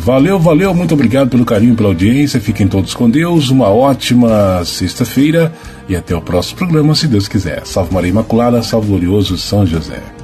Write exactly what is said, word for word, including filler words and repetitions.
Valeu, valeu, muito obrigado pelo carinho, pela audiência. Fiquem todos com Deus, uma ótima sexta-feira e até o próximo programa, se Deus quiser. Salve Maria Imaculada, salve glorioso São José.